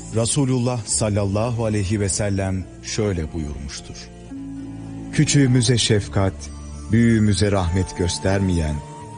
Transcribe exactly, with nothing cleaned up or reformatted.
Resulullah sallallahu aleyhi ve sellem şöyle buyurmuştur: küçüğümüze şefkat, büyüğümüze rahmet göstermeyen